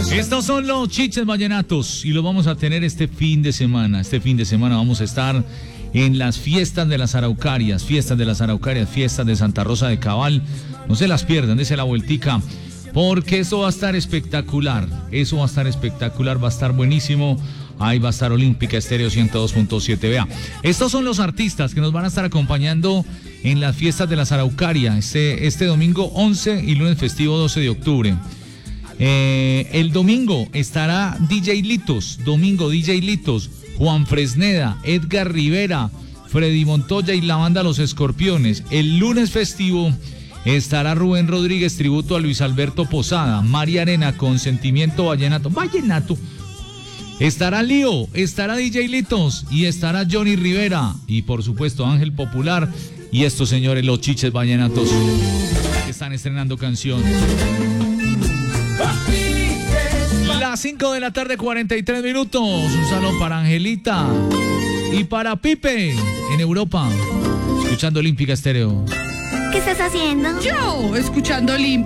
Estos son los Chiches Vallenatos y los vamos a tener este fin de semana. Este fin de semana vamos a estar en las fiestas de las Araucarias, fiestas de Santa Rosa de Cabal. No se las pierdan, dése la vueltica, porque eso va a estar espectacular. Va a estar buenísimo. Ahí va a estar Olímpica Estéreo 102.7. Vea, estos son los artistas que nos van a estar acompañando en las fiestas de las Araucarias este domingo 11 y lunes festivo 12 de octubre. El domingo estará DJ Litos, Juan Fresneda, Edgar Rivera, Freddy Montoya y la banda Los Escorpiones. El lunes festivo estará Rubén Rodríguez, tributo a Luis Alberto Posada, María Arena, Consentimiento Vallenato. Estará Lío, estará DJ Litos y estará Johnny Rivera y por supuesto Ángel Popular y estos señores, los Chiches Vallenatos, que están estrenando canción. Las 5 de la tarde, 43 minutos. Un saludo para Angelita y para Pipe en Europa, escuchando Olímpica Estéreo. ¿Qué estás haciendo? Yo, escuchando Olímpica.